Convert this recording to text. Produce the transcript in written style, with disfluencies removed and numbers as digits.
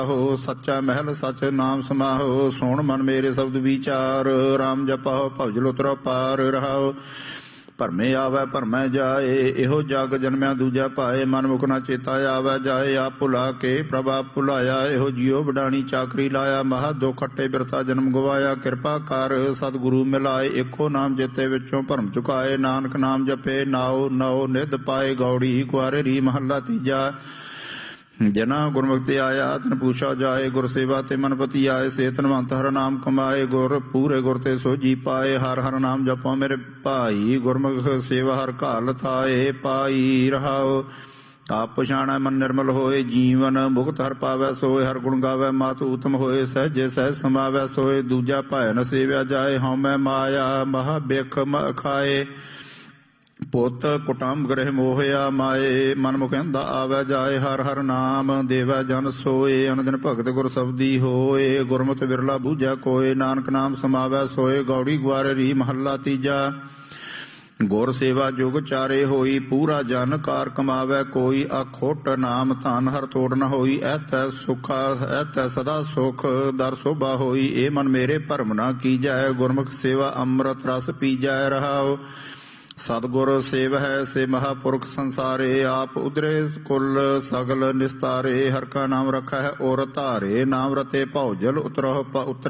ਹੋ ਸੱਚਾ ਮਹਿਲ ਸਚ ਨਾਮ ਸਮਾਹੋ। ਸੁਣ ਮਨ ਮੇਰੇ ਸ਼ਬਦ ਵਿਚਾਰ, ਰਾਮ ਜਪਾਓ ਭਵਜਲ ਉਤਰੋ ਪਾਰ ਰਹਾਓ। ਭਰਮੇ ਆਵੈ ਭਰਮੈ ਜਾਏ, ਇਹੋ ਜਗ ਜਨਮਿਆ ਦੂਜਾ ਪਾਏ। ਮਨ ਮੁਖ ਨਾ ਚੇਤਾ ਆਵੈ ਜਾਏ, ਆਪ ਭੁਲਾ ਕੇ ਪ੍ਰਭ ਆਪ ਭੁਲਾਇਆ। ਇਹੋ ਜਿਉ ਵਡਾਣੀ ਚਾਕਰੀ ਲਾਇਆ, ਮਹਾ ਦੁਖ ਖੱਟੇ ਬਿਰਥਾ ਜਨਮ ਗਵਾਇਆ। ਕਿਰਪਾ ਕਰ ਸਤਿਗੁਰੂ ਮਿਲਾਏ, ਏਕੋ ਨਾਮ ਜੇਤੇ ਵਿੱਚੋਂ ਭਰਮ ਚੁਕਾਏ। ਨਾਨਕ ਨਾਮ ਜਪੇ ਨਾਉ ਨਉ ਨਿਧ ਪਾਏ, ਗੌੜੀ ਕੁਆਰੇ ਰੀ ਮਹੱਲਾ ਤੀਜਾ। ਜਨਾ ਗੁਰਮੁਖਿ ਆਇਆ ਤਨ ਪੂਛਾ ਜਾਏ, ਗੁਰ ਸੇਵਾ ਤੇ ਮਨ ਪਤੀ ਆਏ। ਸੇ ਧਨਵੰਤ ਹਰ ਨਾਮ ਕਮਾਏ, ਗੁਰ ਪੂਰੇ ਗੁਰ ਤੇ ਸੋਜੀ ਪਾਏ। ਹਰ ਹਰ ਨਾਮ ਜਪੋ ਮੇਰੇ ਭਾਈ, ਗੁਰਮੁਖ ਸੇਵਾ ਹਰ ਘਾਲ ਥਾਏ ਪਾਈ ਰਹਾਓ। ਆਪ ਪਛਾਣੈ ਮਨ ਨਿਰਮਲ ਹੋਏ, ਜੀਵਨ ਮੁਕਤ ਹਰ ਪਾਵੈ ਸੋਏ। ਹਰ ਗੁਣ ਗਾਵੈ ਮਾਤੁ ਉਤਮ ਹੋਏ, ਸਹਿਜੇ ਸਹਿਜ ਸਮਾਵੈ ਸੋਏ। ਦੂਜਾ ਭੈ ਨ ਸੇਵਿਆ ਜਾਏ, ਹਉਮੈ ਮਾਇਆ ਮਹਾ ਬਿਖ ਖਾਏ। ਪੁੱਤ ਕੁਟੰਬ ਗ੍ਰਹਿ ਮੋਹਿਆ ਮਾਏ, ਮਨ ਮੁਕੰਦਾ ਆਵੈ ਜਾਏ। ਹਰ ਹਰ ਨਾਮ ਦੇਵੈ ਜਨ ਸੋਏ, ਅਨਦਿਨ ਭਗਤ ਗੁਰ ਸਬਦੀ ਹੋਏ। ਗੁਰਮਤਿ ਵਿਰਲਾ ਬੂਝੈ ਕੋਏ, ਨਾਨਕ ਨਾਮ ਸਮਾਵੈ ਸੋਏ। ਗੌੜੀ ਗੁਆਰੇ ਰੀ ਮਹੱਲਾ ਤੀਜਾ। ਗੁਰ ਸੇਵਾ ਜੁਗ ਚਾਰੇ ਹੋਈ, ਪੂਰਾ ਜਨ ਕਾਰ ਕਮਾਵੈ ਕੋਈ। ਅਖੋਟ ਨਾਮ ਧਨ ਹਰ ਤੋੜ ਨ ਹੋਈ, ਐਥੈ ਸੁਖਾ ਐਥੈ ਸਦਾ ਸੁਖ ਦਰ ਸੋਭਾ ਹੋਈ। ਇਹ ਮਨ ਮੇਰੇ ਭਰਮ ਨਾ ਕੀਜੈ, ਗੁਰਮੁਖ ਸੇਵਾ ਅੰਮ੍ਰਿਤ ਰਸ ਪੀਜੈ ਰਹਾਓ। ਸਤਿਗੁਰ ਸੇਵ ਹੈ ਸੇ ਮਹਾਪੁਰਖ ਸੰਸਾਰੇ, ਆਪ ਉਧਰੇ ਕੁਲ ਸਗਲ ਨਿਸਤਾਰੇ। ਹਰ ਕਾ ਨਾਮ ਰਖਾ ਹੈ ਔਰ ਧਾਰੇ, ਨਾਮ ਰਤੇ ਭਉ ਜਲ ਉਤਰਹੁ